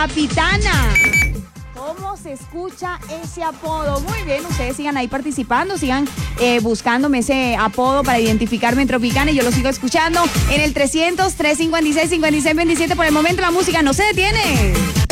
capitana. ¿Cómo se escucha ese apodo? Muy bien, ustedes sigan ahí participando, sigan buscándome ese apodo para identificarme en Tropicana y yo lo sigo escuchando en el 300-356-5627. Por el momento la música no se detiene.